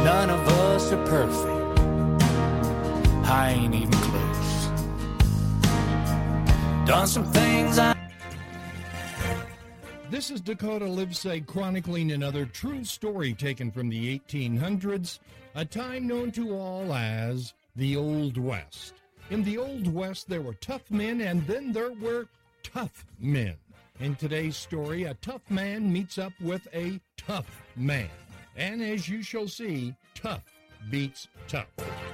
none of us are perfect. I ain't even close. Done some things This is Dakota Livesay chronicling another true story taken from the 1800s, a time known to all as the Old West. In the Old West, there were tough men, and then there were tough men. In today's story, a tough man meets up with a tough man. And as you shall see, tough beats tough.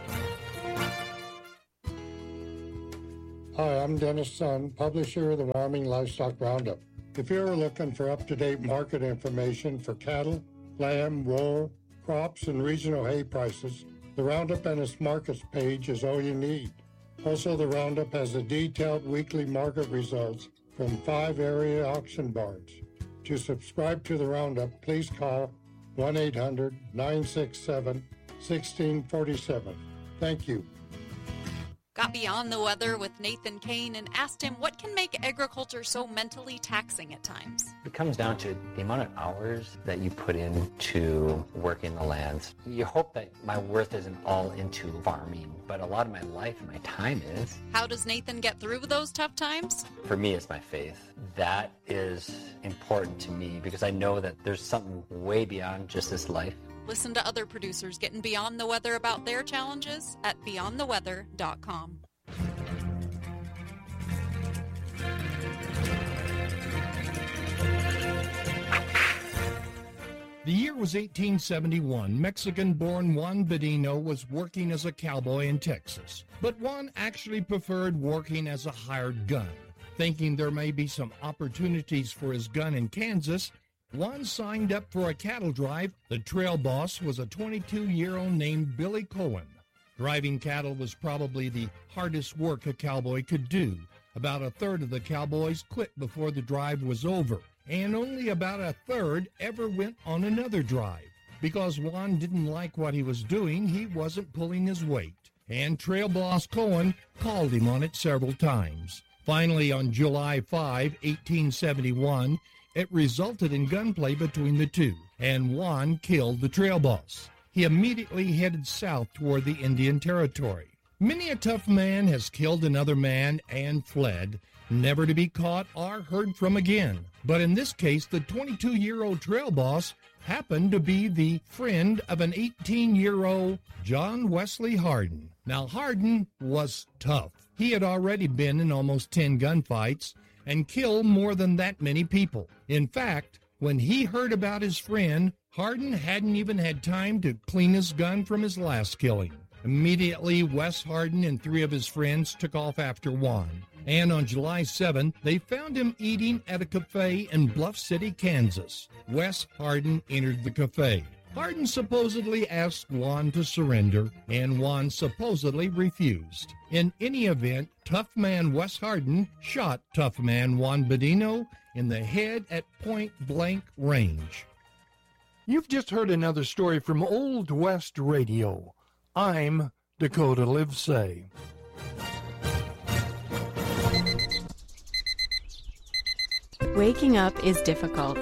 Hi, I'm Dennis Sun, publisher of the Wyoming Livestock Roundup. If you're looking for up-to-date market information for cattle, lamb, wool, crops, and regional hay prices, the Roundup and its markets page is all you need. Also, the Roundup has the detailed weekly market results from 5 area auction barns. To subscribe to the Roundup, please call 1-800-967-1647. Thank you. Got beyond the weather with Nathan Kane and asked him what can make agriculture so mentally taxing at times. It comes down to the amount of hours that you put into working the lands. You hope that my worth isn't all into farming, but a lot of my life and my time is. How does Nathan get through those tough times? For me, it's my faith. That is important to me because I know that there's something way beyond just this life. Listen to other producers getting beyond the weather about their challenges at beyondtheweather.com. The year was 1871. Mexican-born Juan Bedino was working as a cowboy in Texas. But Juan actually preferred working as a hired gun. Thinking there may be some opportunities for his gun in Kansas, Juan signed up for a cattle drive. The trail boss was a 22-year-old named Billy Cohen. Driving cattle was probably the hardest work a cowboy could do. About a third of the cowboys quit before the drive was over, and only about a third ever went on another drive. Because Juan didn't like what he was doing, he wasn't pulling his weight, and trail boss Cohen called him on it several times. Finally, on July 5, 1871, it resulted in gunplay between the two, and Juan killed the trail boss. He immediately headed south toward the Indian Territory. Many a tough man has killed another man and fled, never to be caught or heard from again. But in this case, the 22-year-old trail boss happened to be the friend of an 18-year-old John Wesley Hardin. Now, Hardin was tough. He had already been in almost 10 gunfights and killed more than that many people. In fact, when he heard about his friend, Hardin hadn't even had time to clean his gun from his last killing. Immediately, Wes Hardin and 3 of his friends took off after Juan. And on July 7, they found him eating at a cafe in Bluff City, Kansas. Wes Hardin entered the cafe. Hardin supposedly asked Juan to surrender, and Juan supposedly refused. In any event, tough man Wes Hardin shot tough man Juan Bedino in the head at point-blank range. You've just heard another story from Old West Radio. I'm Dakota Livesay. Waking up is difficult.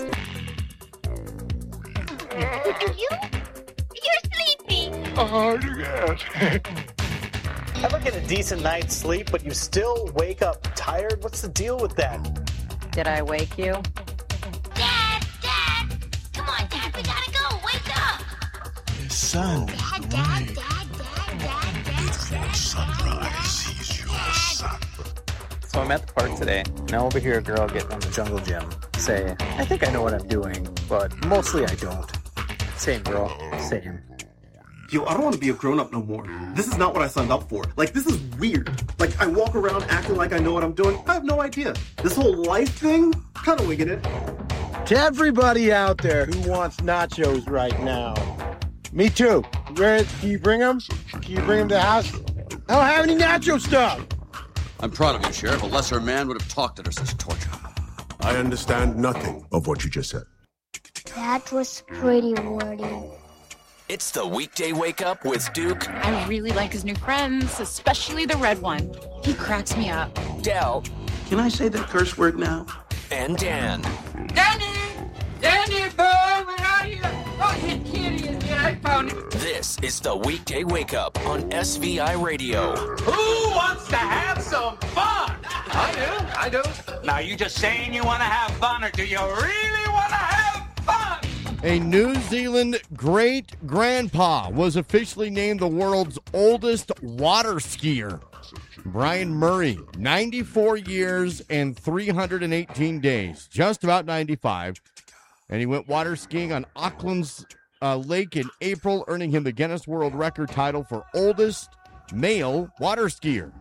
You're sleepy. Oh, yes. Ever get a decent night's sleep, but you still wake up tired? What's the deal with that? Did I wake you? Dad! Come on, Dad, we gotta go. Wake up! Son. Dad. It's that sunrise. He's your son. So I'm at the park today, and I overhear a girl getting on the jungle gym say, I think I know what I'm doing, but mostly I don't. Same girl, same. Yo, I don't want to be a grown-up no more. This is not what I signed up for. Like, this is weird. Like, I walk around acting like I know what I'm doing. I have no idea. This whole life thing, kind of winging it. To everybody out there who wants nachos right now, me too. Can you bring them? Can you bring them to the house? I don't have any nacho stuff. I'm proud of you, Sheriff. A lesser man would have talked under such torture. I understand nothing of what you just said. That was pretty wordy. It's the weekday wake up with Duke. I really like his new friends, especially the red one. He cracks me up. Del. Can I say that curse word now? And Dan. Danny, boy, where are you? Oh, hit kitty and get I found it. This is the Weekday Wake Up on SVI Radio. Who wants to have some fun? I do. Now, you just saying you want to have fun, or do you really want to have fun? A New Zealand great-grandpa was officially named the world's oldest water skier. Brian Murray, 94 years and 318 days, just about 95. And he went water skiing on Auckland's lake in April, earning him the Guinness World Record title for oldest male water skier.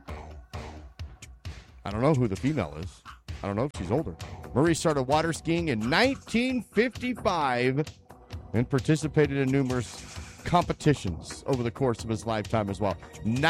I don't know who the female is. I don't know if she's older. Murray started water skiing in 1955 and participated in numerous competitions over the course of his lifetime as well.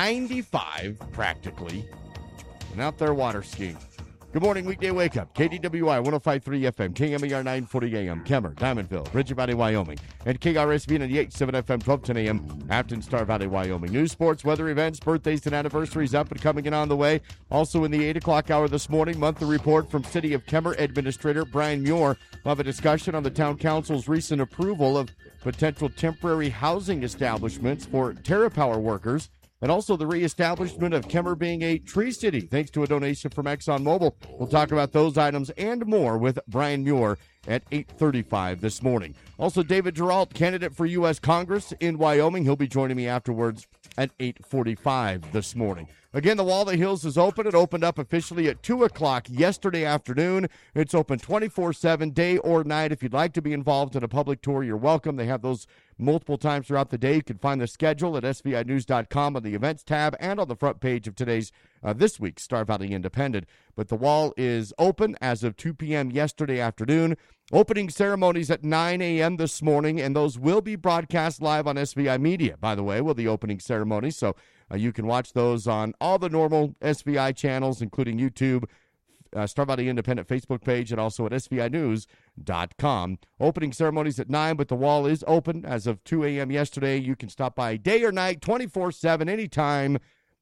95, practically, and out there water skiing. Good morning, Weekday Wake Up. KDWI 105.3 FM, KMER 940 AM, Kemmer, Diamondville, Bridget Valley, Wyoming, and KRSV 98.7 FM, 1210 AM, Afton, Star Valley, Wyoming. News, sports, weather events, birthdays, and anniversaries up and coming and on the way. Also in the 8 o'clock hour this morning, monthly report from City of Kemmer Administrator Brian Muir. We'll have a discussion on the Town Council's recent approval of potential temporary housing establishments for TerraPower workers, and also the reestablishment of Kemmer being a tree city, thanks to a donation from ExxonMobil. We'll talk about those items and more with Brian Muir at 8:35 this morning. Also, David Geralt, candidate for U.S. Congress in Wyoming. He'll be joining me afterwards at 8:45 this morning. Again, the Wall of the Hills is open. It opened up officially at 2 o'clock yesterday afternoon. It's open 24/7, day or night. If you'd like to be involved in a public tour, you're welcome. They have those multiple times throughout the day. You can find the schedule at SVInews.com on the events tab and on the front page of today's, this week's Star Valley Independent. But the wall is open as of 2 p.m. yesterday afternoon. Opening ceremonies at 9 a.m. this morning, and those will be broadcast live on SVI Media, by the way, with the opening ceremony. So you can watch those on all the normal SVI channels, including YouTube, Star Valley Independent Facebook page, and also at SVInews.com. Opening ceremonies at 9, but the wall is open as of 2 a.m. yesterday. You can stop by day or night, 24/7, anytime,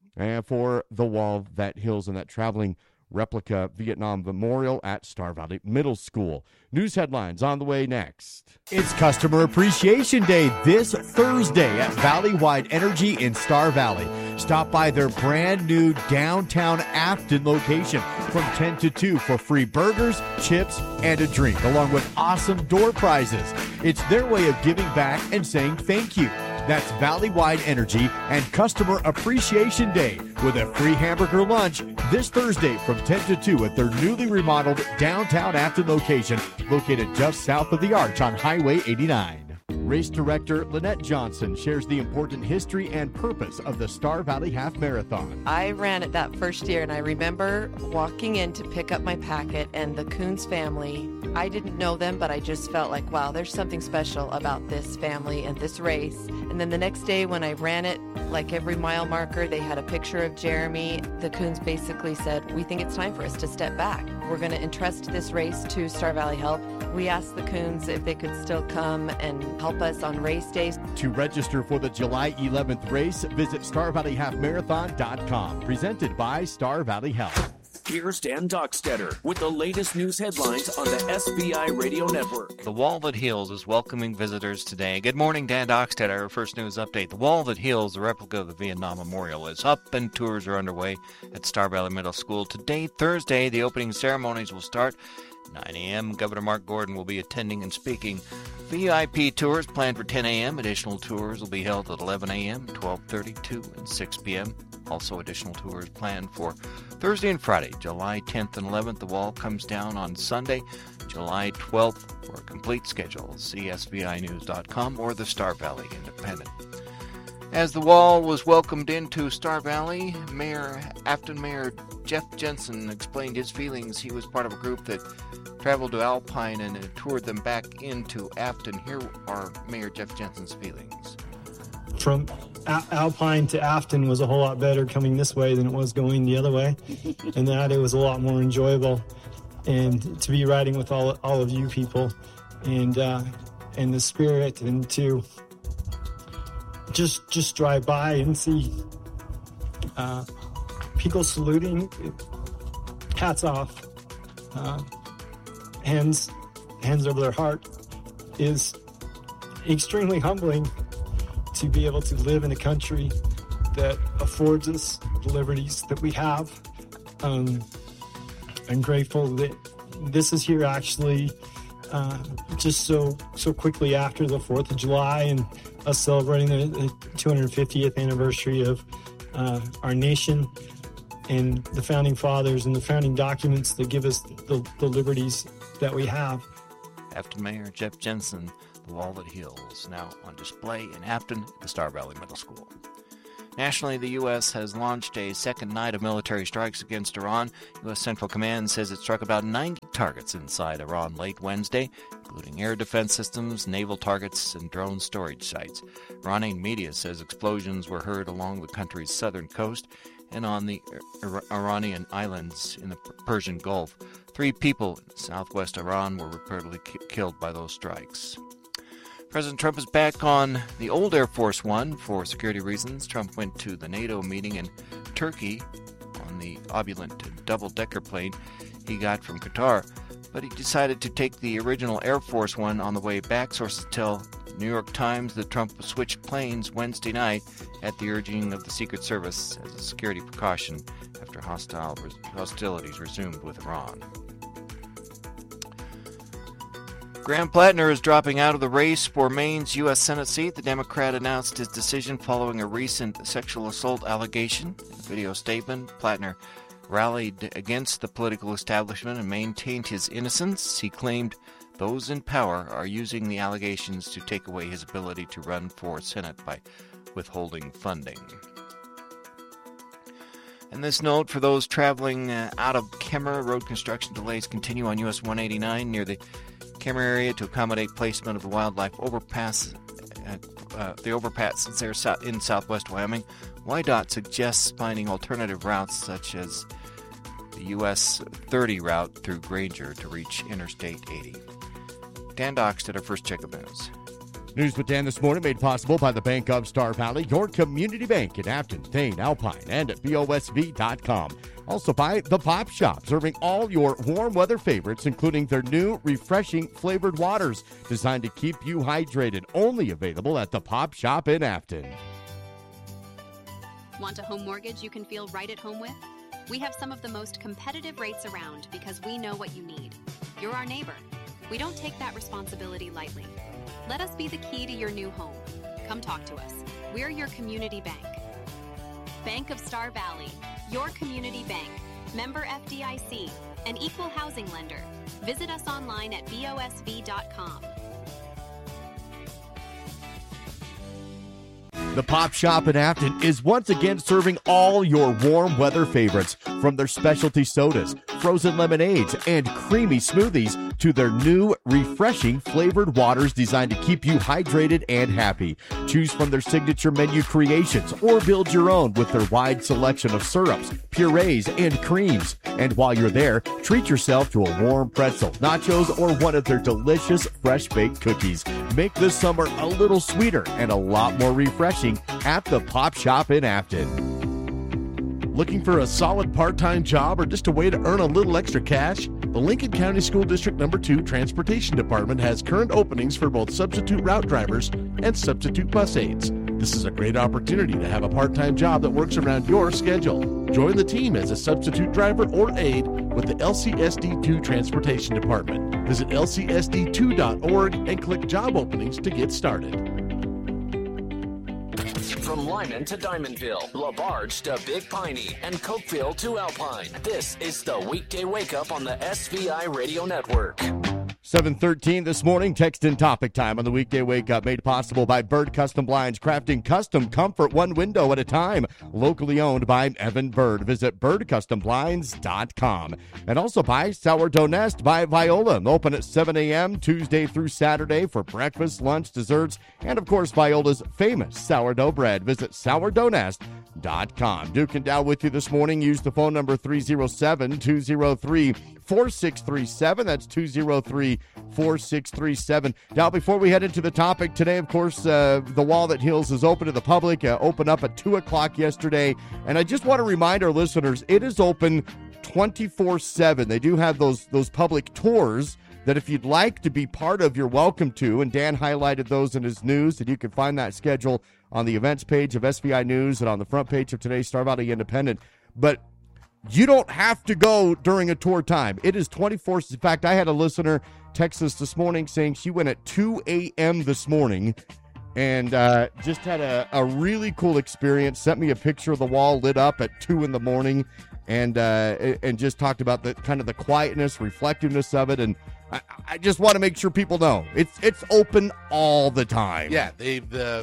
for the wall that hills and that traveling replica Vietnam Memorial at Star Valley Middle School. News headlines on the way next. It's Customer Appreciation Day this Thursday at Valley Wide Energy in Star Valley. Stop by their brand new downtown Afton location from 10 to 2 for free burgers, chips, and a drink, along with awesome door prizes. It's their way of giving back and saying thank you. That's Valley Wide Energy and Customer Appreciation Day with a free hamburger lunch this Thursday from 10 to 2 at their newly remodeled downtown Afton location located just south of the Arch on Highway 89. Race director Lynette Johnson shares the important history and purpose of the Star Valley Half Marathon. I ran it that first year, and I remember walking in to pick up my packet, and the Coons family, I didn't know them, but I just felt like, wow, there's something special about this family and this race. And then the next day when I ran it, like every mile marker, they had a picture of Jeremy. The Coons basically said, we think it's time for us to step back. We're going to entrust this race to Star Valley Health. We asked the Coons if they could still come and help us on race days. To register for the July 11th race, visit StarValleyHalfMarathon.com. Presented by Star Valley Health. Here's Dan Dockstetter with the latest news headlines on the SVI Radio Network. The Wall That Heals is welcoming visitors today. Good morning, Dan Dockstetter. Our first news update. The Wall That Heals, the replica of the Vietnam Memorial, is up and tours are underway at Star Valley Middle School. Today, Thursday, the opening ceremonies will start 9 a.m. Governor Mark Gordon will be attending and speaking. VIP tours planned for 10 a.m. Additional tours will be held at 11 a.m., 12:30, 2, and 6 p.m. Also, additional tours planned for Thursday and Friday, July 10th and 11th. The wall comes down on Sunday, July 12th. For a complete schedule, see SVInews.com or the Star Valley Independent. As the wall was welcomed into Star Valley, Afton Mayor Jeff Jensen explained his feelings. He was part of a group that traveled to Alpine and toured them back into Afton. Here are Mayor Jeff Jensen's feelings. From Alpine to Afton was a whole lot better coming this way than it was going the other way, and that it was a lot more enjoyable. And to be riding with all of you people, and the spirit, and to just drive by and see people saluting, hats off, hands over their heart, is extremely humbling to be able to live in a country that affords us the liberties that we have. I'm grateful that this is here actually just so quickly after the 4th of July and us celebrating the 250th anniversary of our nation and the founding fathers and the founding documents that give us the liberties that we have. Afton Mayor Jeff Jensen, The Wall That Heals, now on display in Afton at the Star Valley Middle School. Nationally, the U.S. has launched a second night of military strikes against Iran. U.S. Central Command says it struck about 90 targets inside Iran late Wednesday, including air defense systems, naval targets, and drone storage sites. Iranian media says explosions were heard along the country's southern coast and on the Iranian islands in the Persian Gulf. 3 people in southwest Iran were reportedly killed by those strikes. President Trump is back on the old Air Force One for security reasons. Trump went to the NATO meeting in Turkey on the opulent double-decker plane he got from Qatar, but he decided to take the original Air Force One on the way back. Sources tell the New York Times that Trump switched planes Wednesday night at the urging of the Secret Service as a security precaution after hostilities resumed with Iran. Graham Plattner is dropping out of the race for Maine's U.S. Senate seat. The Democrat announced his decision following a recent sexual assault allegation. In a video statement, Plattner rallied against the political establishment and maintained his innocence. He claimed those in power are using the allegations to take away his ability to run for Senate by withholding funding. And this note for those traveling out of Kemmer, road construction delays continue on US 189 near the Kemmer area to accommodate placement of the wildlife overpass. The overpass since they're in southwest Wyoming. WYDOT suggests finding alternative routes such as the US 30 route through Granger to reach Interstate 80. Dan Doxted, our first check of news. News with Dan this morning made possible by the Bank of Star Valley, your community bank in Afton, Thane, Alpine, and at BOSV.com. Also by The Pop Shop, serving all your warm weather favorites, including their new refreshing flavored waters designed to keep you hydrated. Only available at The Pop Shop in Afton. Want a home mortgage you can feel right at home with? We have some of the most competitive rates around because we know what you need. You're our neighbor. We don't take that responsibility lightly. Let us be the key to your new home. Come talk to us. We're your community bank. Bank of Star Valley, your community bank. Member FDIC, an equal housing lender. Visit us online at BOSV.com. The Pop Shop in Afton is once again serving all your warm weather favorites, from their specialty sodas, frozen lemonades, and creamy smoothies to their new refreshing flavored waters designed to keep you hydrated and happy. Choose from their signature menu creations or build your own with their wide selection of syrups, purees, and creams. And while you're there, treat yourself to a warm pretzel, nachos, or one of their delicious fresh-baked cookies. Make this summer a little sweeter and a lot more refreshing at the Pop Shop in Afton. Looking for a solid part-time job or just a way to earn a little extra cash? The Lincoln County School District No. 2 Transportation Department has current openings for both substitute route drivers and substitute bus aides. This is a great opportunity to have a part-time job that works around your schedule. Join the team as a substitute driver or aide with the LCSD2 Transportation Department. Visit lcsd2.org and click Job Openings to get started. From Lyman to Diamondville, LaBarge to Big Piney, and Cokeville to Alpine, this is the Weekday Wake Up on the SVI Radio Network. 7:13 this morning, text in topic time on the Weekday Wake Up, made possible by Bird Custom Blinds, crafting custom comfort one window at a time. Locally owned by Evan Bird. Visit birdcustomblinds.com. And also by Sourdough Nest by Viola. Open at 7 a.m. Tuesday through Saturday for breakfast, lunch, desserts, and of course Viola's famous sourdough bread. Visit sourdougnest.com. Duke and Dow with you this morning. Use the phone number 307-203-4637. That's 203-4637. Now, before we head into the topic today, of course, the Wall That Heals is open to the public. Opened up at 2 o'clock yesterday. And I just want to remind our listeners, it is open 24/7. They do have those public tours that if you'd like to be part of, you're welcome to. And Dan highlighted those in his news, and you can find that schedule on the events page of SVI News and on the front page of today's Star Valley Independent. But you don't have to go during a tour time. It is 24. In fact, I had a listener text us this morning saying she went at 2 a.m. this morning and just had a really cool experience. Sent me a picture of the wall lit up at 2 in the morning, and just talked about the kind of the quietness, reflectiveness of it. And I just want to make sure people know it's open all the time. Yeah, the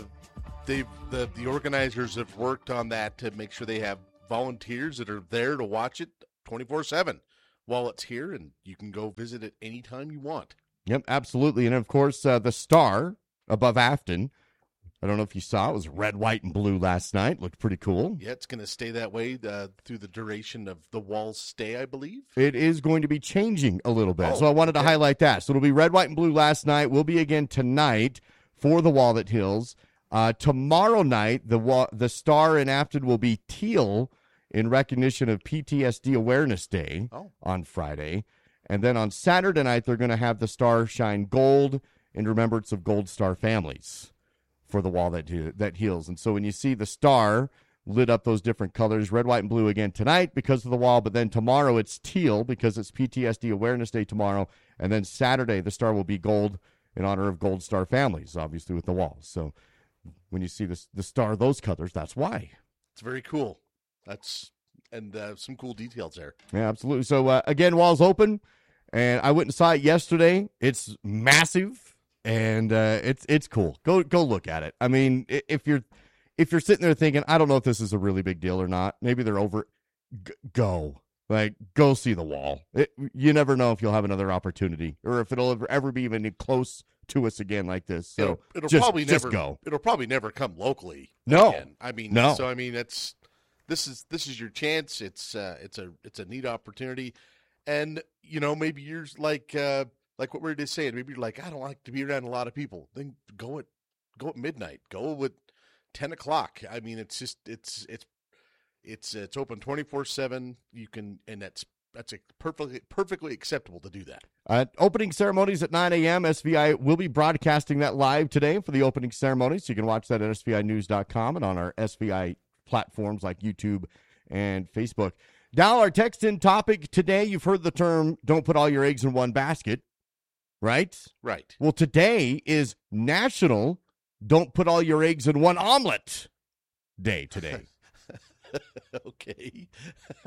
organizers have worked on that to make sure they have volunteers that are there to watch it 24/7 while it's here, and you can go visit it anytime you want. Yep, absolutely. And of course, the star above Afton, I don't know if you saw, it was red, white, and blue last night. Looked pretty cool. Yeah, it's going to stay that way through the duration of the wall's stay, I believe. It is going to be changing a little bit. So I wanted to highlight that. So it'll be red, white, and blue last night. Will be again tonight for the Walnut Hills. Tomorrow night, the star in Afton will be teal in recognition of PTSD Awareness Day on Friday. And then on Saturday night, they're going to have the star shine gold in remembrance of Gold Star families for the wall that heals. And so when you see the star lit up those different colors, red, white, and blue again tonight because of the wall, but then tomorrow it's teal because it's PTSD Awareness Day tomorrow. And then Saturday, the star will be gold in honor of Gold Star families, obviously with the walls. So when you see the star, those colors, that's why. It's very cool. And some cool details there. Yeah, absolutely. So, again, wall's open, and I went and saw it yesterday. It's massive, and it's cool. Go look at it. I mean, if you're sitting there thinking, I don't know if this is a really big deal or not, maybe they're over, go see the wall. You never know if you'll have another opportunity or if it'll ever be even close to us again like this. So it'll just, probably just never go. It'll probably never come locally. No, again. I mean, no. So I mean, this is your chance. It's a neat opportunity, and maybe you're like what we were just saying. Maybe you're like, I don't like to be around a lot of people. Then go at midnight. Go at 10 o'clock. I mean, it's open 24/7. You can, and that's perfectly acceptable to do that. Opening ceremonies at 9 a.m. SVI will be broadcasting that live today for the opening ceremony, so you can watch that at SVInews.com and on our SVI platforms like YouTube and Facebook. Now, our text-in topic today, you've heard the term, don't put all your eggs in one basket, right? Right. Well, today is National Don't Put All Your Eggs in One Omelet Day today. Okay.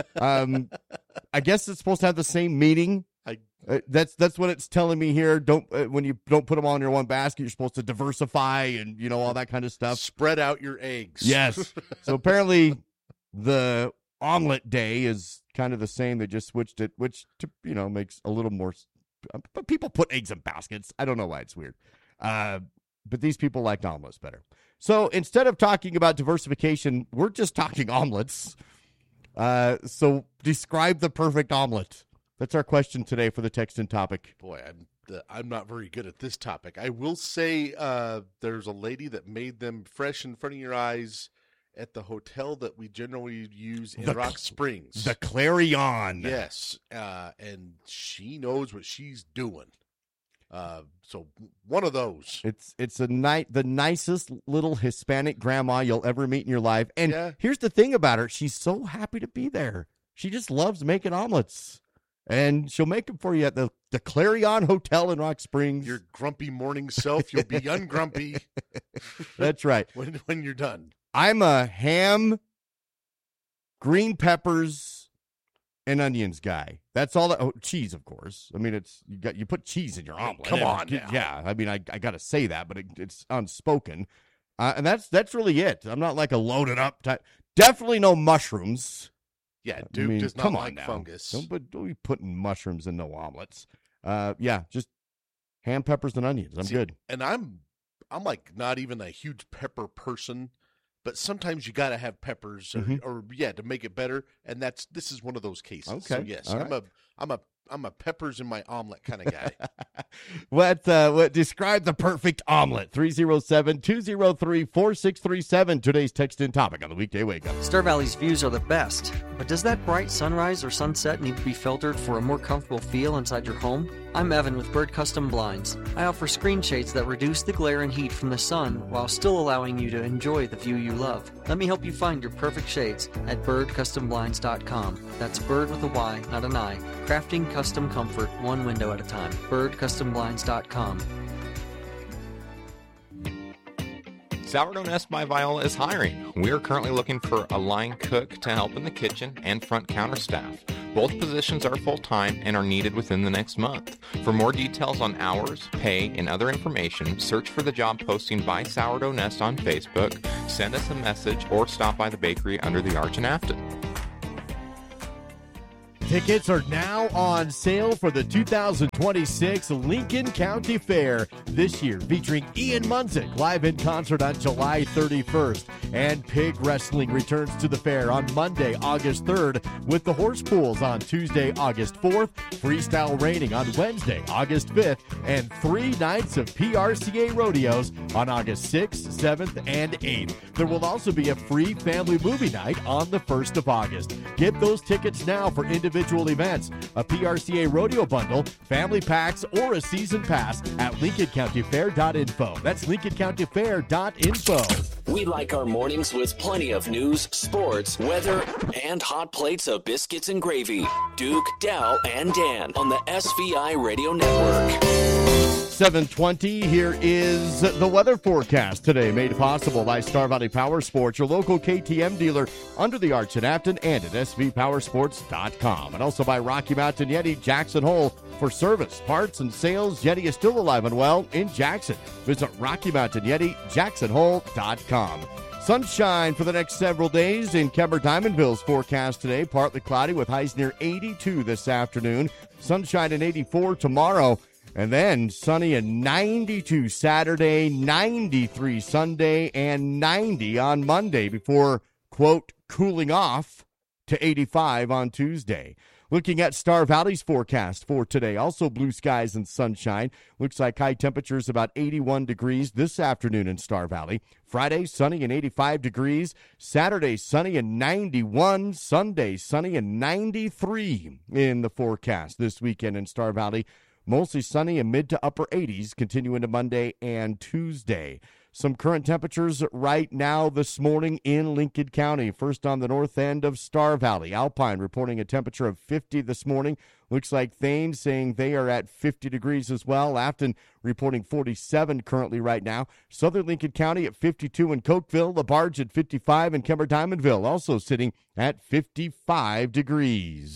I guess it's supposed to have the same meaning. That's what it's telling me here. When you don't put them all in your one basket, you're supposed to diversify and all that kind of stuff. Spread out your eggs. Yes. So apparently, the omelet day is kind of the same. They just switched it, which makes a little more. But people put eggs in baskets. I don't know why it's weird. But these people liked omelets better. So instead of talking about diversification, we're just talking omelets. So describe the perfect omelet. That's our question today for the text-in topic. Boy, I'm not very good at this topic. I will say there's a lady that made them fresh in front of your eyes at the hotel that we generally use in Rock Springs. The Clarion. Yes, and she knows what she's doing. So one of those. It's the nicest little Hispanic grandma you'll ever meet in your life. And here's the thing about her. She's so happy to be there. She just loves making omelets. And she'll make them for you at the Clarion Hotel in Rock Springs. Your grumpy morning self, you'll be ungrumpy. That's right. When you're done. I'm a ham, green peppers, and onions guy. That's all. Cheese, of course. I mean, you put cheese in your omelet. Come on now. Yeah, I mean, I got to say that, but it's unspoken. And that's really it. I'm not like a loaded up type. Definitely no mushrooms. Yeah, Duke does not like fungus. Don't be putting mushrooms in no omelets. Just ham, peppers, and onions. I'm good. And I'm like not even a huge pepper person, but sometimes you got to have peppers or to make it better. And this is one of those cases. Okay. So yes, I'm a peppers in my omelet kind of guy. What describe the perfect omelet? 307-203-4637. Today's text in topic on the weekday wake up. Star Valley's views are the best, But does that bright sunrise or sunset need to be filtered for a more comfortable feel inside your home? I'm Evan with Bird Custom Blinds. I offer screen shades that reduce the glare and heat from the sun while still allowing you to enjoy the view you love. Let me help you find your perfect shades at birdcustomblinds.com. That's bird with a Y, not an I. Crafting custom comfort one window at a time. birdcustomblinds.com. Sourdough Nest by Viola is hiring. We are currently looking for a line cook to help in the kitchen and front counter staff. Both positions are full-time and are needed within the next month. For more details on hours, pay, and other information, search for the job posting by Sourdough Nest on Facebook, send us a message, or stop by the bakery under the arch in Afton. Tickets are now on sale for the 2026 Lincoln County Fair this year, featuring Ian Munzik live in concert on July 31st. And Pig Wrestling returns to the fair on Monday, August 3rd, with the horse pools on Tuesday, August 4th, freestyle reining on Wednesday, August 5th, and 3 nights of PRCA rodeos on August 6th, 7th, and 8th. There will also be a free family movie night on the 1st of August. Get those tickets now for individual events, a PRCA rodeo bundle, family packs, or a season pass at LincolnCountyFair.info. That's LincolnCountyFair.info. We like our mornings with plenty of news, sports, weather, and hot plates of biscuits and gravy. Duke, Dow, and Dan on the SVI Radio Network. 7:20, here is the weather forecast today, made possible by Star Valley Power Sports, your local KTM dealer under the arch at Afton and at svpowersports.com. And also by Rocky Mountain Yeti, Jackson Hole, for service, parts, and sales. Yeti is still alive and well in Jackson. Visit Rocky Mountain Yeti, jacksonhole.com. Sunshine for the next several days in Kemper Diamondville's forecast today. Partly cloudy with highs near 82 this afternoon. Sunshine and 84 tomorrow. And then sunny and 92 Saturday, 93 Sunday, and 90 on Monday before, quote, cooling off to 85 on Tuesday. Looking at Star Valley's forecast for today, also blue skies and sunshine. Looks like high temperatures about 81 degrees this afternoon in Star Valley. Friday, sunny and 85 degrees. Saturday, sunny and 91. Sunday, sunny and 93 in the forecast this weekend in Star Valley. Mostly sunny and mid to upper 80s, continuing to Monday and Tuesday. Some current temperatures right now this morning in Lincoln County. First on the north end of Star Valley. Alpine reporting a temperature of 50 this morning. Looks like Thames saying they are at 50 degrees as well. Afton reporting 47 currently right now. Southern Lincoln County at 52 in Cokeville. LaBarge at 55 and Kemper Diamondville also sitting at 55 degrees.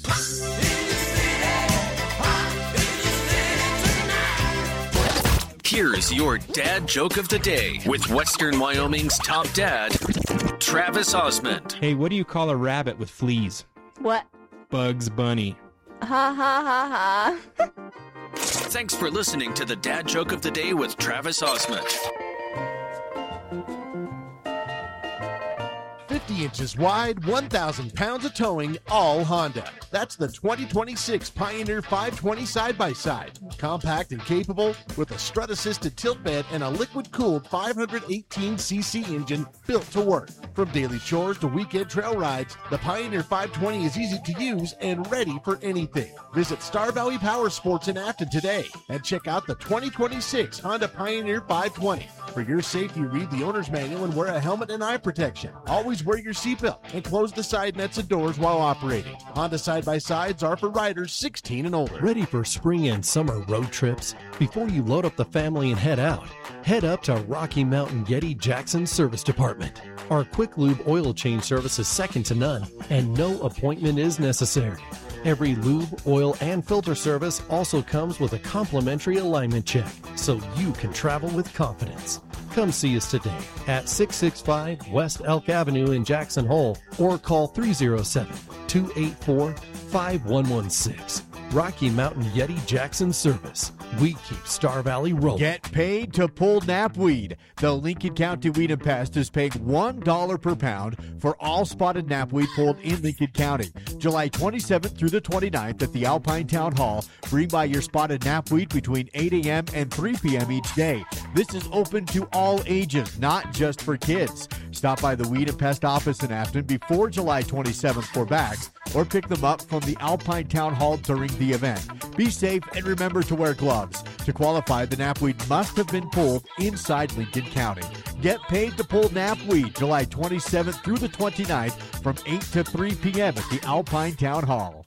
Here's your dad joke of the day with Western Wyoming's top dad, Travis Osmond. Hey, what do you call a rabbit with fleas? What? Bugs Bunny. Ha ha ha ha. Thanks for listening to the dad joke of the day with Travis Osmond. 50 inches wide, 1,000 pounds of towing, all Honda. That's the 2026 Pioneer 520 side-by-side. Compact and capable with a strut-assisted tilt bed and a liquid-cooled 518cc engine built to work. From daily chores to weekend trail rides, the Pioneer 520 is easy to use and ready for anything. Visit Star Valley Power Sports in Afton today and check out the 2026 Honda Pioneer 520. For your safety, read the owner's manual and wear a helmet and eye protection. Always wear your seatbelt and close the side nets and doors while operating. Honda side-by-sides are for riders 16 and older. Ready for spring and summer road trips? Before you load up the family and head out, head up to Rocky Mountain Yeti Jackson Service Department. Our quick lube oil change service is second to none, and no appointment is necessary. Every lube, oil, and filter service also comes with a complimentary alignment check, so you can travel with confidence. Come see us today at 665 West Elk Avenue in Jackson Hole or call 307-284-5116. Rocky Mountain Yeti Jackson Service. We keep Star Valley rolling. Get paid to pull knapweed. The Lincoln County Weed and Pest is paying $1 per pound for all spotted knapweed pulled in Lincoln County. July 27th through the 29th at the Alpine Town Hall. Bring by your spotted knapweed between 8 a.m. and 3 p.m. each day. This is open to all ages, not just for kids. Stop by the Weed and Pest office in Afton before July 27th for bags. or pick them up from the Alpine Town Hall during the event. Be safe and remember to wear gloves. To qualify, the knapweed must have been pulled inside Lincoln County. Get paid to pull knapweed July 27th through the 29th from 8 to 3 p.m. at the Alpine Town Hall.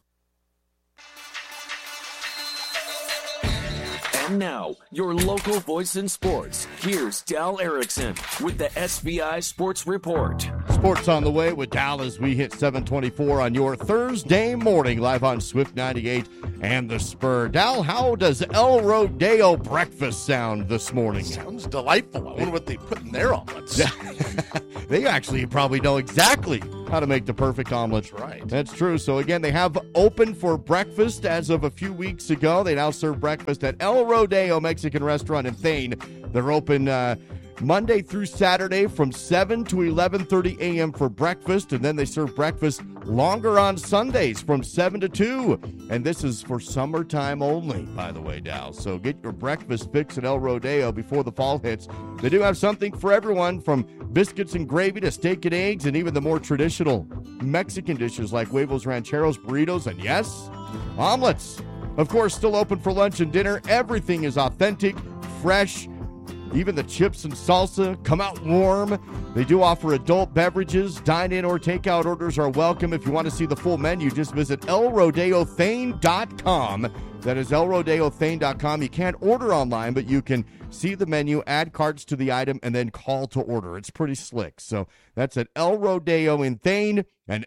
And now, your local voice in sports. Here's Dal Erickson with the SVI Sports Report. Sports on the way with Dal as we hit 7:24 on your Thursday morning, live on Swift 98 and The Spur. Dal, how does El Rodeo breakfast sound this morning? Sounds delightful. I wonder what they put in their omelets. They actually probably know exactly how to make the perfect omelet. That's right. That's true. So, again, they have open for breakfast as of a few weeks ago. They now serve breakfast at El Rodeo Mexican Restaurant in Thane. They're open Monday through Saturday from 7 to 11:30 a.m. for breakfast, and then they serve breakfast longer on Sundays from 7 to 2. And this is for summertime only, by the way, Dow. So get your breakfast fix at El Rodeo before the fall hits. They do have something for everyone, from biscuits and gravy to steak and eggs, and even the more traditional Mexican dishes like huevos rancheros, burritos, and yes, omelets. Of course, still open for lunch and dinner. Everything is authentic, fresh. Even the chips and salsa come out warm. They do offer adult beverages. Dine-in or takeout orders are welcome. If you want to see the full menu, just visit elrodeothane.com. That is elrodeothane.com. You can't order online, but you can see the menu, add cards to the item, and then call to order. It's pretty slick. So that's at El Rodeo in Thane and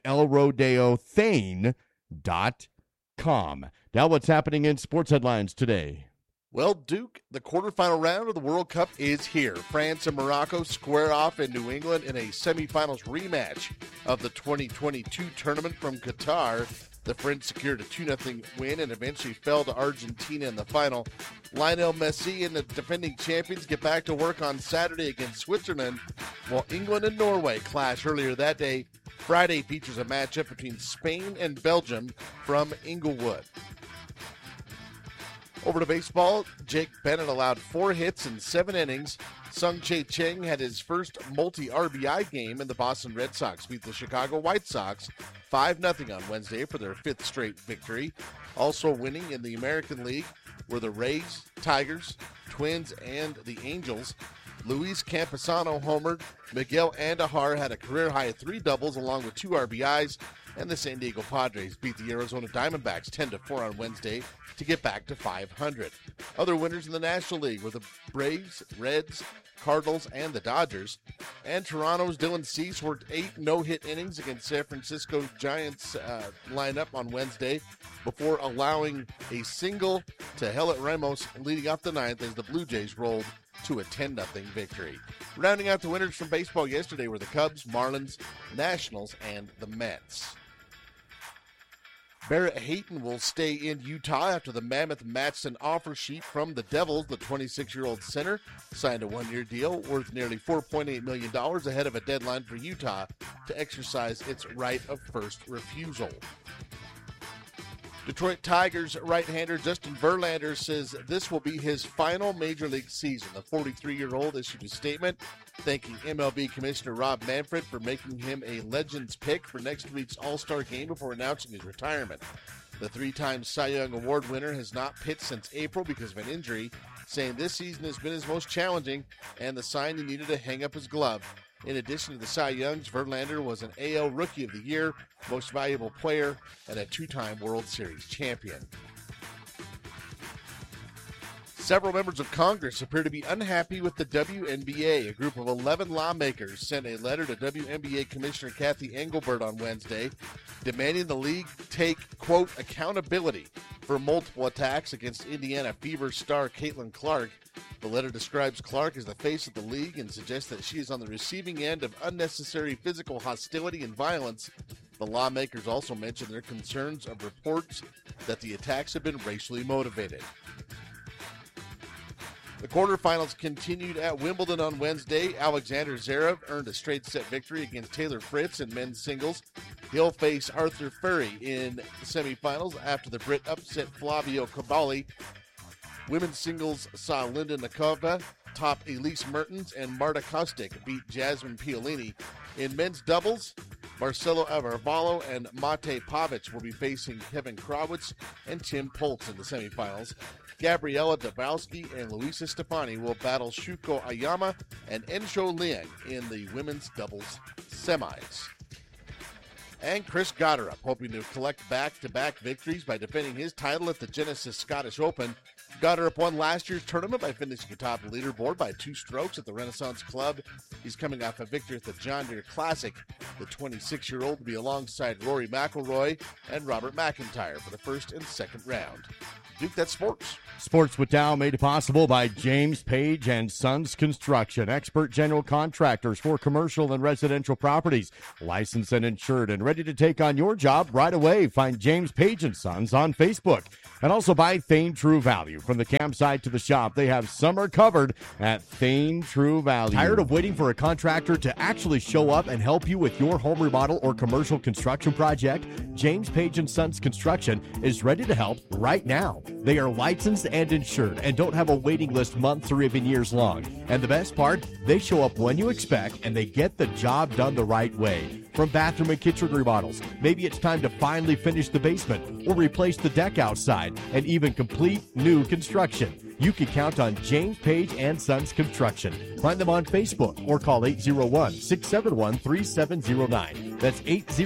elrodeothane.com. Now what's happening in sports headlines today? Well, Duke, the quarterfinal round of the World Cup is here. France and Morocco square off in New England in a semifinals rematch of the 2022 tournament from Qatar. The French secured a 2-0 win and eventually fell to Argentina in the final. Lionel Messi and the defending champions get back to work on Saturday against Switzerland, while England and Norway clash earlier that day. Friday features a matchup between Spain and Belgium from Inglewood. Over to baseball, Jake Bennett allowed 4 hits in 7 innings. Sung-Chae Cheng had his first multi-RBI game, and the Boston Red Sox beat the Chicago White Sox 5-0 on Wednesday for their 5th straight victory. Also winning in the American League were the Rays, Tigers, Twins, and the Angels. Luis Campusano homered. Miguel Andujar had a career-high 3 doubles along with 2 RBIs. And the San Diego Padres beat the Arizona Diamondbacks 10-4 on Wednesday to get back to 500. Other winners in the National League were the Braves, Reds, Cardinals, and the Dodgers. And Toronto's Dylan Cease worked 8 no-hit innings against San Francisco Giants lineup on Wednesday before allowing a single to Heliot Ramos leading off the 9th as the Blue Jays rolled to a 10-0 victory. Rounding out the winners from baseball yesterday were the Cubs, Marlins, Nationals, and the Mets. Barrett Hayton will stay in Utah after the Mammoth matched an offer sheet from the Devils. The 26-year-old center signed a 1-year deal worth nearly $4.8 million ahead of a deadline for Utah to exercise its right of first refusal. Detroit Tigers right-hander Justin Verlander says this will be his final Major League season. The 43-year-old issued a statement thanking MLB Commissioner Rob Manfred for making him a Legends pick for next week's All-Star game before announcing his retirement. The 3-time Cy Young Award winner has not pitched since April because of an injury, saying this season has been his most challenging and the sign he needed to hang up his glove. In addition to the Cy Youngs, Verlander was an AL Rookie of the Year, Most Valuable Player, and a 2-time World Series champion. Several members of Congress appear to be unhappy with the WNBA. A group of 11 lawmakers sent a letter to WNBA Commissioner Kathy Engelbert on Wednesday, demanding the league take, quote, accountability for multiple attacks against Indiana Fever star Caitlin Clark. The letter describes Clark as the face of the league and suggests that she is on the receiving end of unnecessary physical hostility and violence. The lawmakers also mentioned their concerns of reports that the attacks have been racially motivated. The quarterfinals continued at Wimbledon on Wednesday. Alexander Zverev earned a straight-set victory against Taylor Fritz in men's singles. He'll face Arthur Furry in the semifinals after the Brit upset Flavio Cabali. Women's singles saw Linda Nikova top Elise Mertens, and Marta Kostic beat Jasmine Piolini. In men's doubles, Marcelo Avarvalo and Mate Pavic will be facing Kevin Krawitz and Tim Poltz in the semifinals. Gabriela Dabrowski and Luisa Stefani will battle Shuko Ayama and Ensho Liang in the women's doubles semis. And Chris Gotterup hoping to collect back-to-back victories by defending his title at the Genesis Scottish Open. Gotterup won last year's tournament by finishing atop the leaderboard by 2 strokes at the Renaissance Club. He's coming off a victory at the John Deere Classic. The 26-year-old will be alongside Rory McIlroy and Robert McIntyre for the first and second round. Duke, that's sports. Sports with Dow made possible by James Page and Sons Construction, expert general contractors for commercial and residential properties, licensed and insured and ready to take on your job right away. Find James Page and Sons on Facebook. And also by Thane True Value. From the campsite to the shop, they have summer covered at Thane True Value. Tired of waiting for a contractor to actually show up and help you with your home remodel or commercial construction project? James Page and Sons Construction is ready to help right now. They are licensed and insured and don't have a waiting list months or even years long. And the best part, they show up when you expect and they get the job done the right way. From bathroom and kitchen remodels, maybe it's time to finally finish the basement or replace the deck outside and even complete new construction. You can count on James Page and Sons Construction. Find them on Facebook or call 801-671-3709. That's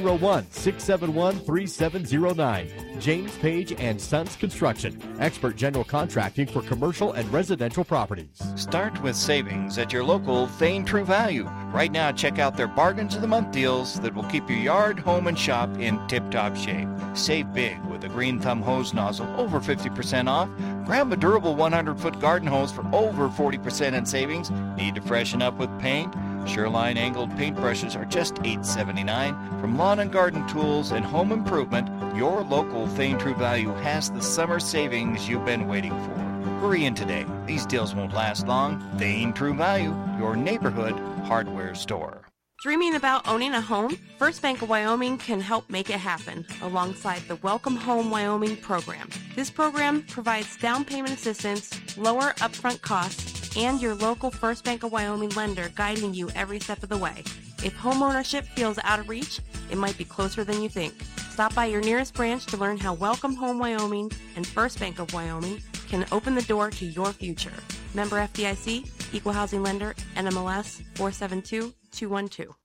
801-671-3709. James Page and Sons Construction, expert general contracting for commercial and residential properties. Start with savings at your local Thane True Value. Right now, check out their Bargains of the Month deals that will keep your yard, home, and shop in tip-top shape. Save big with a Green Thumb hose nozzle, over 50% off. Grab a durable 100-foot garden hose for over 40% in savings. Need to freshen up with paint? Shoreline angled paintbrushes are just $8.79. From lawn and garden tools and home improvement, your local Thane True Value has the summer savings you've been waiting for. Hurry in today. These deals won't last long. Thane True Value, your neighborhood hardware store. Dreaming about owning a home? First Bank of Wyoming can help make it happen alongside the Welcome Home Wyoming program. This program provides down payment assistance, lower upfront costs, and your local First Bank of Wyoming lender guiding you every step of the way. If homeownership feels out of reach, it might be closer than you think. Stop by your nearest branch to learn how Welcome Home Wyoming and First Bank of Wyoming can open the door to your future. Member FDIC, Equal Housing Lender, NMLS 472212.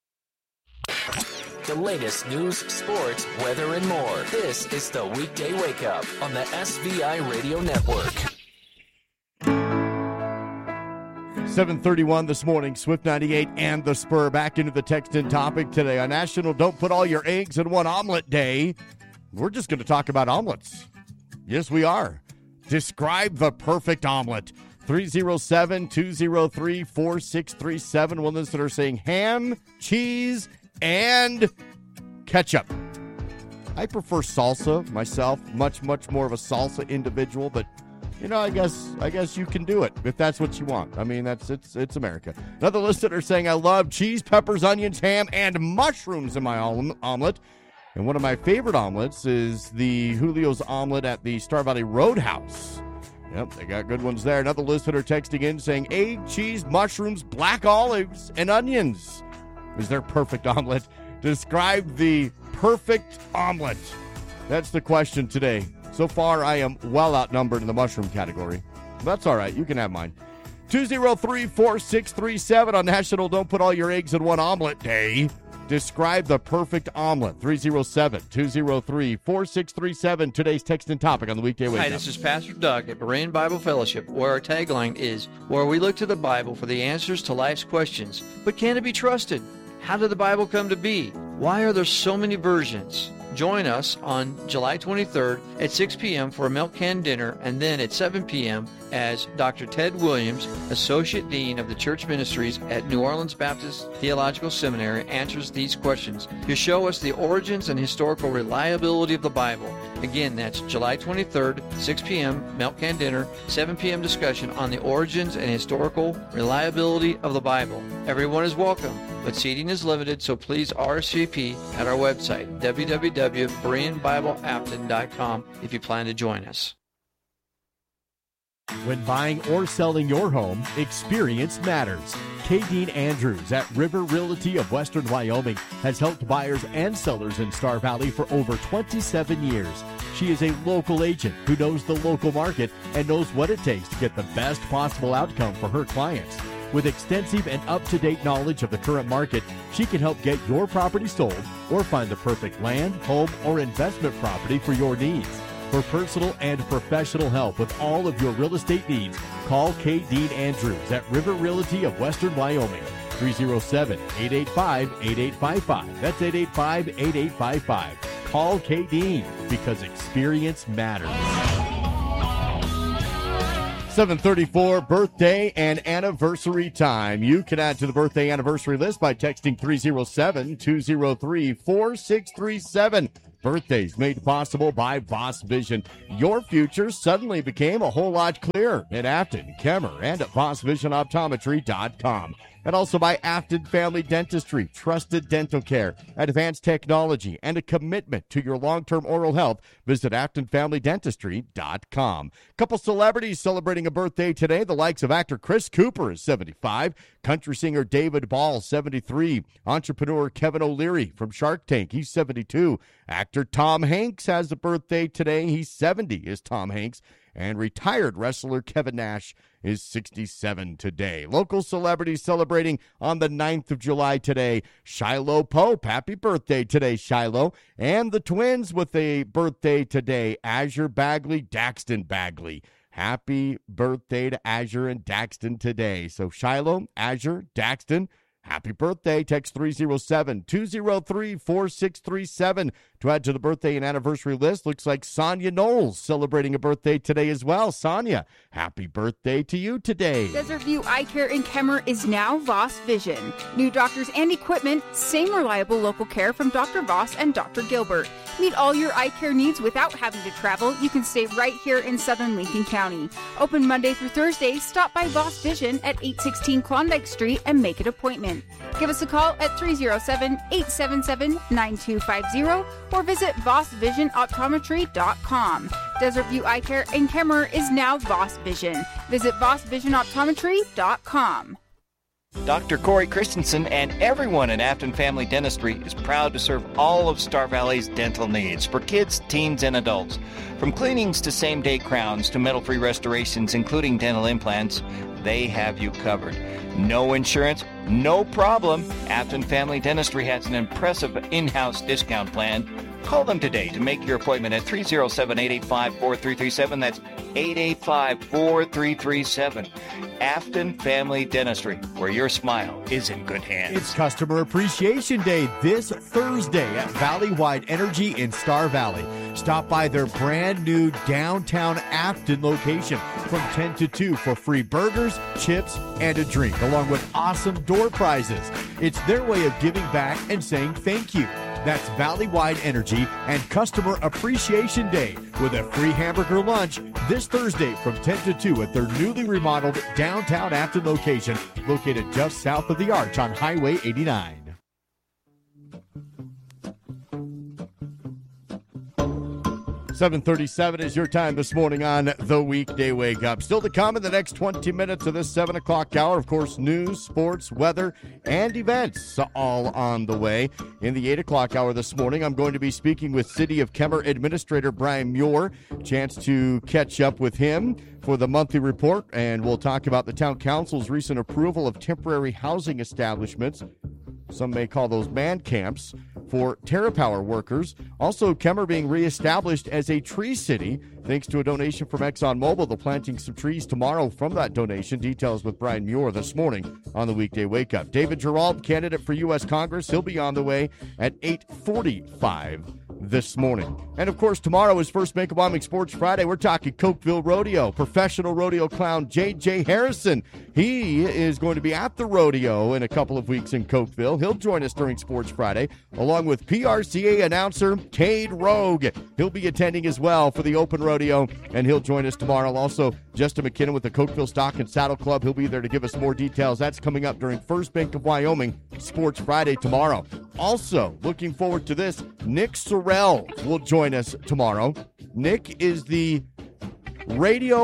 The latest news, sports, weather, and more. This is the Weekday Wake Up on the SVI Radio Network. 7:31 this morning, Swift 98 and The Spur. Back into the text-in topic today. On National Don't Put All Your Eggs in One Omelet Day, we're just going to talk about omelets. Yes, we are. Describe the perfect omelet. 307-203-4637. One listener saying ham, cheese, and ketchup. I prefer salsa myself. Much more of a salsa individual, but you know, I guess you can do it if that's what you want. I mean, it's America. Another listener saying, I love cheese, peppers, onions, ham, and mushrooms in my omelet. And one of my favorite omelets is the Julio's omelet at the Star Valley Roadhouse. Yep, they got good ones there. Another listener texting in saying, egg, cheese, mushrooms, black olives, and onions is their perfect omelet. Describe the perfect omelet. That's the question today. So far, I am well outnumbered in the mushroom category. That's all right. You can have mine. 203-4637 on National Don't Put All Your Eggs in One Omelet Day. Describe the perfect omelet. 307-203-4637. Today's text and topic on the Weekday Wake Up. Hi, this is Pastor Doug at Berean Bible Fellowship, where our tagline is, where we look to the Bible for the answers to life's questions. But can it be trusted? How did the Bible come to be? Why are there so many versions? Join us on July 23rd at 6 p.m. for a milk can dinner, and then at 7 p.m. as Dr. Ted Williams, Associate Dean of the Church Ministries at New Orleans Baptist Theological Seminary, answers these questions to show us the origins and historical reliability of the Bible. Again, that's July 23rd, 6 p.m., milk can dinner, 7 p.m. discussion on the origins and historical reliability of the Bible. Everyone is welcome, but seating is limited, so please RSVP at our website, www.BereanBibleApton.com, if you plan to join us. When buying or selling your home, experience matters. Dean Andrews at River Realty of Western Wyoming has helped buyers and sellers in Star Valley for over 27 years. She is a local agent who knows the local market and knows what it takes to get the best possible outcome for her clients. With extensive and up-to-date knowledge of the current market, she can help get your property sold or find the perfect land, home, or investment property for your needs. For personal and professional help with all of your real estate needs, call Dean Andrews at River Realty of Western Wyoming. 307-885-8855. That's 885-8855. Call Dean because experience matters. 7:34, birthday and anniversary time. You can add to the birthday anniversary list by texting 307-203-4637. Birthdays made possible by Voss Vision. Your future suddenly became a whole lot clearer in Afton, Kemmer, and at VossVisionOptometry.com. And also by Afton Family Dentistry, trusted dental care, advanced technology, and a commitment to your long-term oral health. Visit AftonFamilyDentistry.com. Couple celebrities celebrating a birthday today. The likes of actor Chris Cooper is 75, country singer David Ball, 73, entrepreneur Kevin O'Leary from Shark Tank, he's 72. Actor Tom Hanks has a birthday today. He's 70, is Tom Hanks. And retired wrestler Kevin Nash is 67 today. Local celebrities celebrating on the 9th of July today. Shiloh Pope, happy birthday today, Shiloh. And the twins with a birthday today, Azure Bagley, Daxton Bagley. Happy birthday to Azure and Daxton today. So Shiloh, Azure, Daxton, happy birthday. Text 307-203-4637 to add to the birthday and anniversary list. Looks like Sonia Knowles celebrating a birthday today as well. Sonia, happy birthday to you today. Desert View Eye Care in Kemmer is now Voss Vision. New doctors and equipment, same reliable local care from Dr. Voss and Dr. Gilbert. Meet all your eye care needs without having to travel. You can stay right here in southern Lincoln County. Open Monday through Thursday. Stop by Voss Vision at 816 Klondike Street and make an appointment. Give us a call at 307-877-9250 or visit VossVisionOptometry.com. Desert View Eye Care in Kemmer is now Voss Vision. Visit VossVisionOptometry.com. Dr. Corey Christensen and everyone in Afton Family Dentistry is proud to serve all of Star Valley's dental needs for kids, teens, and adults. From cleanings to same-day crowns to metal-free restorations, including dental implants, they have you covered. No insurance, no problem. Afton Family Dentistry has an impressive in-house discount plan. Call them today to make your appointment at 307-885-4337. That's 885-4337. Afton Family Dentistry, where your smile is in good hands. It's Customer Appreciation Day this Thursday at Valley-Wide Energy in Star Valley. Stop by their brand new downtown Afton location from 10 to 2 for free burgers, chips, and a drink, along with awesome door prizes. It's their way of giving back and saying thank you. That's Valley-Wide Energy and Customer Appreciation Day with a free hamburger lunch this Thursday from 10 to 2 at their newly remodeled downtown Afton location located just south of the Arch on Highway 89. 7:37 is your time this morning on the Weekday Wake Up. Still to come in the next 20 minutes of this 7 o'clock hour. Of course, news, sports, weather, and events all on the way. In the 8 o'clock hour this morning, I'm going to be speaking with City of Kemmer Administrator Brian Muir. Chance to catch up with him for the monthly report, and we'll talk about the town council's recent approval of temporary housing establishments. Some may call those man camps for TerraPower workers. Also, Kemmer being reestablished as a tree city thanks to a donation from ExxonMobil. They're planting some trees tomorrow from that donation. Details with Brian Muir this morning on the Weekday Wake Up. David Gerald, candidate for U.S. Congress. He'll be on the way at 8:45 this morning. And, of course, tomorrow is First Bank of Wyoming Sports Friday. We're talking Cokeville Rodeo. Professional rodeo clown J.J. Harrison. He is going to be at the rodeo in a couple of weeks in Cokeville. He'll join us during Sports Friday, along with PRCA announcer Cade Rogue. He'll be attending as well for the open rodeo, and he'll join us tomorrow. Also, Justin McKinnon with the Cokeville Stock and Saddle Club. He'll be there to give us more details. That's coming up during First Bank of Wyoming Sports Friday tomorrow. Also, looking forward to this, Nick Sorrell will join us tomorrow. Nick is the radio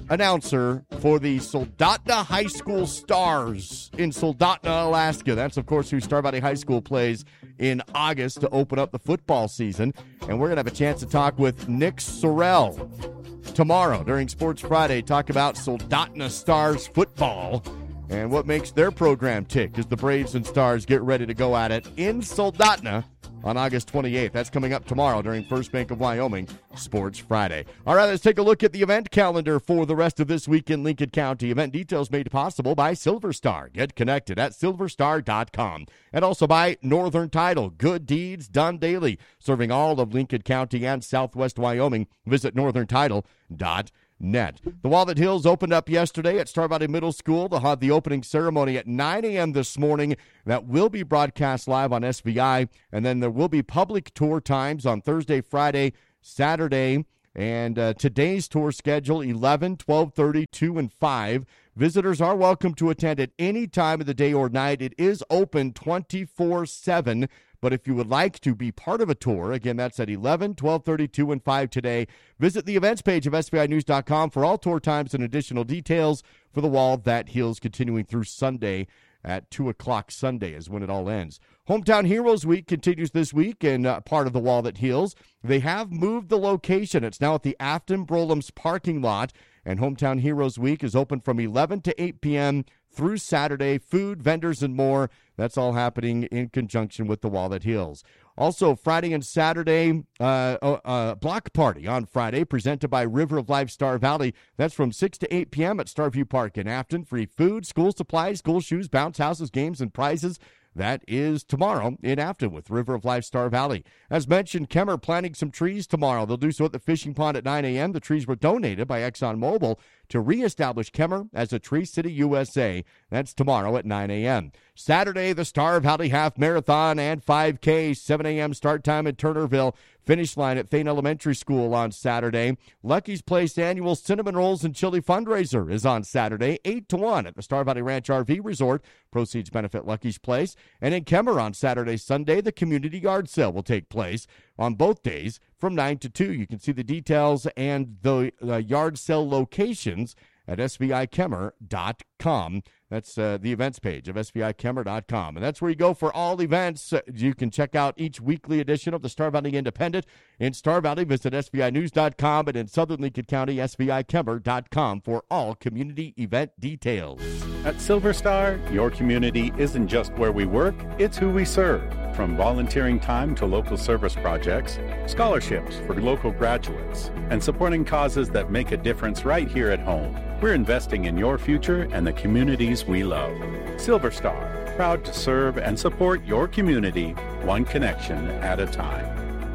announcer for the Soldotna High School Stars in Soldotna, Alaska. That's, of course, who Star Valley High School plays in August to open up the football season. And we're going to have a chance to talk with Nick Sorrell tomorrow during Sports Friday, talk about Soldotna Stars football and what makes their program tick as the Braves and Stars get ready to go at it in Soldotna on August 28th. That's coming up tomorrow during First Bank of Wyoming Sports Friday. All right, let's take a look at the event calendar for the rest of this week in Lincoln County. Event details made possible by Silver Star. Get connected at silverstar.com. And also by Northern Title. Good deeds done daily. Serving all of Lincoln County and Southwest Wyoming. Visit northerntitle.net. The Walnut Hills opened up yesterday at Star Valley Middle School. They'll have the opening ceremony at 9 a.m. this morning. That will be broadcast live on SVI. And then there will be public tour times on Thursday, Friday, Saturday. And today's tour schedule, 11, 12:30, 2, and 5. Visitors are welcome to attend at any time of the day or night. It is open 24/7. But if you would like to be part of a tour, again, that's at 11, 12:30, 2, and 5 today. Visit the events page of SVInews.com for all tour times and additional details for the Walnut Hills continuing through Sunday at 2 o'clock Sunday is when it all ends. Hometown Heroes Week continues this week in part of the Walnut Hills. They have moved the location. It's now at the Afton Brolums parking lot, and Hometown Heroes Week is open from 11 to 8 p.m. through Saturday. Food, vendors, and more. That's all happening in conjunction with the Walnut Hills. Also, Friday and Saturday, block party on Friday, presented by River of Life Star Valley. That's from 6 to 8 p.m. at Starview Park in Afton. Free food, school supplies, school shoes, bounce houses, games, and prizes. That is tomorrow in Afton with River of Life Star Valley. As mentioned, Kemmer planting some trees tomorrow. They'll do so at the fishing pond at 9 a.m. The trees were donated by ExxonMobil to reestablish Kemmer as a Tree City, USA. That's tomorrow at 9 a.m. Saturday, the Star Valley Half Marathon and 5K, 7 a.m. start time in Turnerville. Finish line at Thane Elementary School on Saturday. Lucky's Place annual Cinnamon Rolls and Chili fundraiser is on Saturday, 8 to 1 at the Star Valley Ranch RV Resort. Proceeds benefit Lucky's Place. And in Kemmer on Saturday, Sunday, the community yard sale will take place on both days from 9 to 2. You can see the details and the yard sale locations at SVIKemmer.com. That's the events page of SVIKemmer.com. And that's where you go for all events. You can check out each weekly edition of the Star Valley Independent. In Star Valley, visit SVInews.com, and in Southern Lincoln County, SVIKemmer.com for all community event details. At Silver Star, your community isn't just where we work, it's who we serve. From volunteering time to local service projects, scholarships for local graduates, and supporting causes that make a difference right here at home. We're investing in your future and the communities we love. Silver Star, proud to serve and support your community, one connection at a time.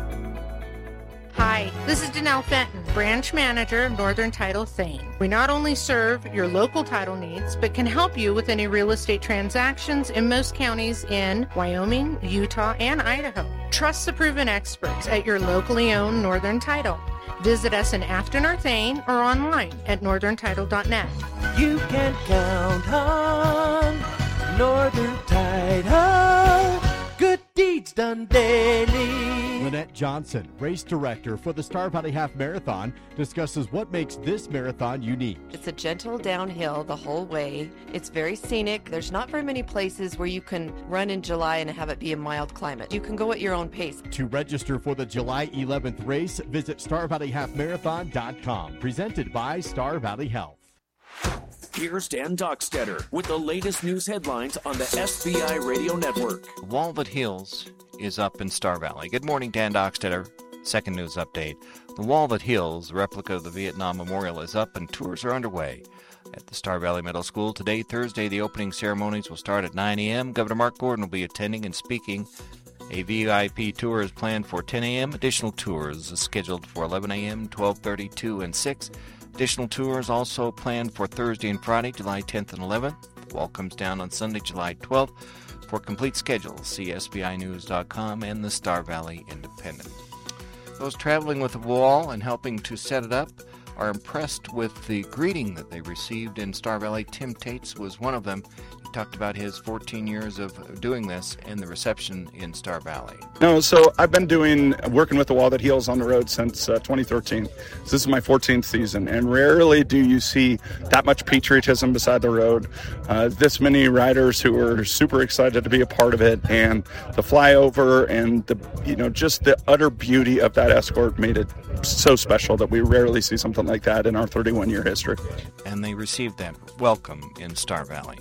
Hi, this is Danelle Fenton, Branch Manager of Northern Title Thane. We not only serve your local title needs, but can help you with any real estate transactions in most counties in Wyoming, Utah, and Idaho. Trust the proven experts at your locally owned Northern Title. Visit us in Afton or Thane or online at northerntitle.net. You can count on Northern Title. Good deeds done daily. Lynette Johnson, race director for the Star Valley Half Marathon, discusses what makes this marathon unique. It's a gentle downhill the whole way. It's very scenic. There's not very many places where you can run in July and have it be a mild climate. You can go at your own pace. To register for the July 11th race, visit StarValleyHalfMarathon.com. Presented by Star Valley Health. Here's Dan Dockstetter with the latest news headlines on the SVI Radio Network. Walnut Hills is up in Star Valley. Good morning, Dan Dockstetter. Second news update. The Walnut Hills, a replica of the Vietnam Memorial, is up and tours are underway. At the Star Valley Middle School today, Thursday, the opening ceremonies will start at 9 a.m. Governor Mark Gordon will be attending and speaking. A VIP tour is planned for 10 a.m. Additional tours are scheduled for 11 a.m., 12:30, 2, and 6. Additional tours also planned for Thursday and Friday, July 10th and 11th. The wall comes down on Sunday, July 12th. For complete schedule, see SBInews.com and the Star Valley Independent. Those traveling with the wall and helping to set it up are impressed with the greeting that they received in Star Valley. Tim Tates was one of them. He talked about his 14 years of doing this and the reception in Star Valley. No, so I've been working with the Wall That Heals on the road since 2013. So this is my 14th season, and rarely do you see that much patriotism beside the road. This many riders who are super excited to be a part of it, and the flyover and just the utter beauty of that escort made it so special that we rarely see something like that in our 31-year history. And they received that welcome in Star Valley.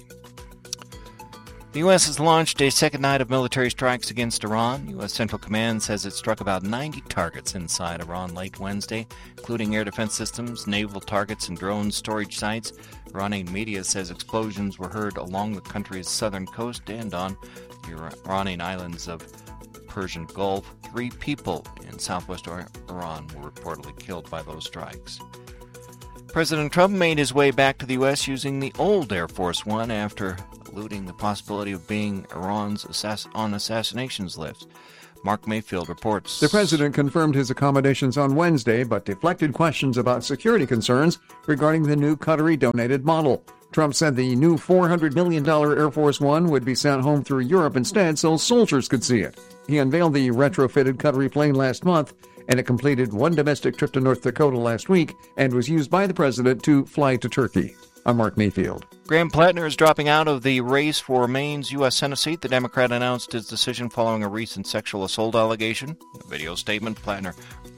The U.S. has launched a second night of military strikes against Iran. U.S. Central Command says it struck about 90 targets inside Iran late Wednesday, including air defense systems, naval targets, and drone storage sites. Iranian media says explosions were heard along the country's southern coast and on the Iranian islands of the Persian Gulf. 3 people in southwest Iran were reportedly killed by those strikes. President Trump made his way back to the U.S. using the old Air Force One after alluding the possibility of being Iran's on assassinations list. Mark Mayfield reports. The president confirmed his accommodations on Wednesday, but deflected questions about security concerns regarding the new Qatari-donated model. Trump said the new $400 million Air Force One would be sent home through Europe instead so soldiers could see it. He unveiled the retrofitted Qatari plane last month, and it completed one domestic trip to North Dakota last week and was used by the president to fly to Turkey. I'm Mark Mayfield. Graham Plattner is dropping out of the race for Maine's U.S. Senate seat. The Democrat announced his decision following a recent sexual assault allegation. In a video statement, Plattner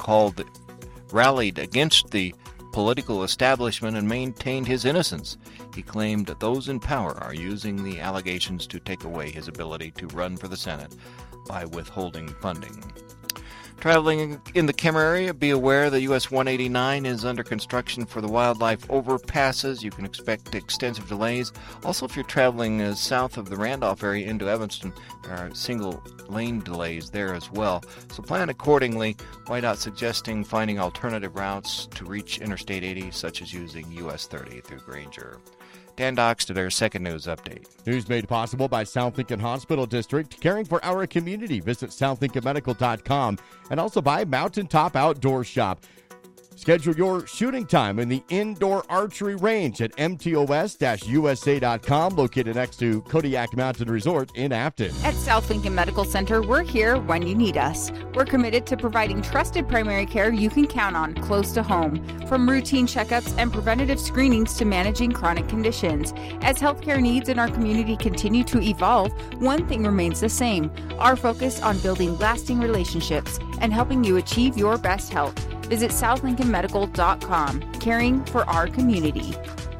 rallied against the political establishment and maintained his innocence. He claimed that those in power are using the allegations to take away his ability to run for the Senate by withholding funding. Traveling in the Kemmer area, be aware the US 189 is under construction for the wildlife overpasses. You can expect extensive delays. Also, if you're traveling south of the Randolph area into Evanston, there are single-lane delays there as well. So plan accordingly. Whiteout suggesting finding alternative routes to reach Interstate 80, such as using US 30 through Granger. Dan Dockstader, Second News Update. News made possible by South Lincoln Hospital District, caring for our community. Visit southlincolnmedical.com, and also by Mountaintop Outdoor Shop. Schedule your shooting time in the indoor archery range at mtos-usa.com, located next to Kodiak Mountain Resort in Afton. At South Lincoln Medical Center, we're here when you need us. We're committed to providing trusted primary care you can count on close to home, from routine checkups and preventative screenings to managing chronic conditions. As healthcare needs in our community continue to evolve, one thing remains the same: our focus on building lasting relationships and helping you achieve your best health. Visit southlincolnmedical.com, caring for our community.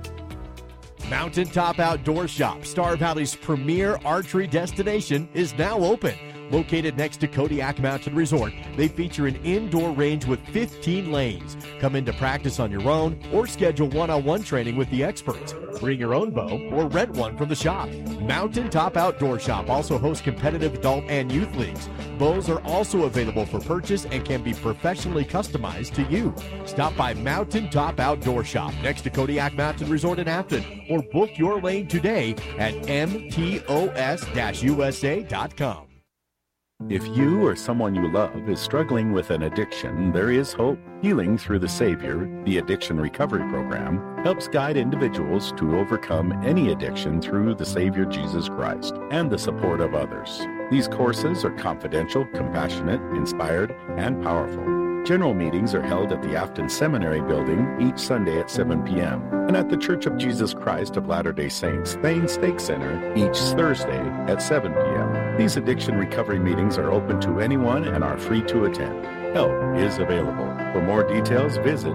Mountaintop Outdoor Shop, Star Valley's premier archery destination, is now open. Located next to Kodiak Mountain Resort, they feature an indoor range with 15 lanes. Come in to practice on your own or schedule one-on-one training with the experts. Bring your own bow or rent one from the shop. Mountaintop Outdoor Shop also hosts competitive adult and youth leagues. Bows are also available for purchase and can be professionally customized to you. Stop by Mountaintop Outdoor Shop next to Kodiak Mountain Resort in Afton, or book your lane today at mtos-usa.com. If you or someone you love is struggling with an addiction, there is hope. Healing Through the Savior, the Addiction Recovery Program, helps guide individuals to overcome any addiction through the Savior Jesus Christ and the support of others. These courses are confidential, compassionate, inspired, and powerful. General meetings are held at the Afton Seminary Building each Sunday at 7 p.m. and at the Church of Jesus Christ of Latter-day Saints Thane Stake Center each Thursday at 7 p.m. These addiction recovery meetings are open to anyone and are free to attend. Help is available. For more details, visit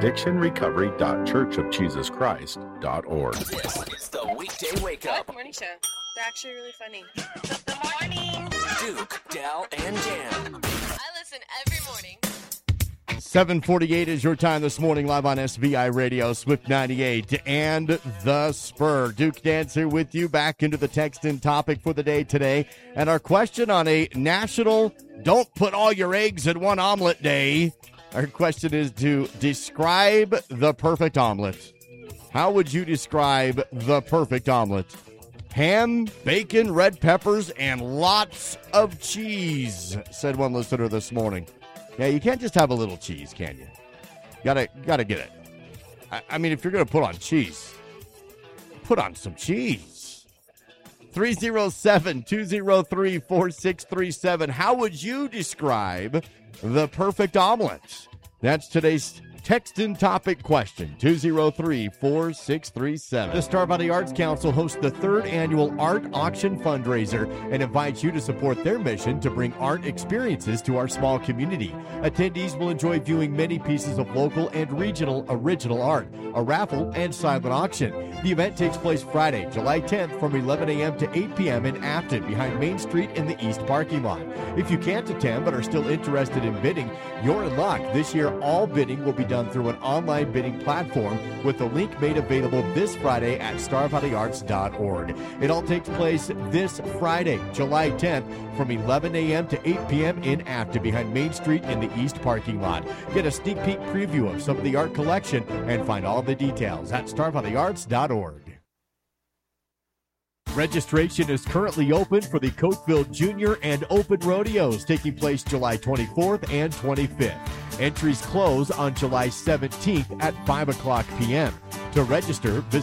addictionrecovery.churchofjesuschrist.org. It's the weekday wake up. Morning show. They're actually really funny. Good morning. Duke, Dal, and Dan. I listen every morning. 7:48 is your time this morning, live on SVI Radio, Swift 98, and The Spur. Duke Dance here with you, back into the text-in topic for the day today. And our question on a national Don't Put All Your Eggs in One Omelet Day. Our question is to describe the perfect omelet. How would you describe the perfect omelet? Ham, bacon, red peppers, and lots of cheese, said one listener this morning. Yeah, you can't just have a little cheese, can you? Gotta get it. I mean, if you're going to put on cheese, put on some cheese. 307-203-4637. How would you describe the perfect omelet? That's today's text and topic question, 203-4637. The Star Valley Arts Council hosts the 3rd annual art auction fundraiser and invites you to support their mission to bring art experiences to our small community. Attendees will enjoy viewing many pieces of local and regional original art, a raffle, and silent auction. The event takes place Friday, July 10th from 11 a.m. to 8 p.m. in Afton behind Main Street in the East parking lot. If you can't attend but are still interested in bidding, you're in luck. This year, all bidding will be done through an online bidding platform with the link made available this Friday at starvalleyarts.org. It all takes place this Friday, July 10th from 11 a.m. to 8 p.m. in Afton behind Main Street in the East parking lot. Get a sneak peek preview of some of the art collection and find all the details at starvalleyarts.org. Registration is currently open for the Cokeville Junior and Open Rodeos taking place July 24th and 25th. Entries close on July 17th at 5 o'clock p.m. To register, visit